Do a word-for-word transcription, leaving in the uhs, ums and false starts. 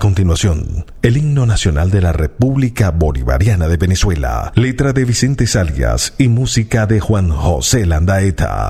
continuación, el himno nacional de la República Bolivariana de Venezuela, letra de Vicente Salias y música de Juan José Landaeta.